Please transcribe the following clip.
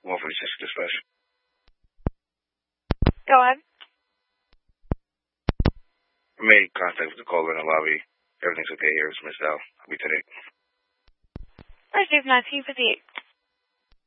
146 dispatch. Go ahead. I made contact with the caller in the lobby. Everything's okay here. It's Miss Al. I'll be today. Received 1958.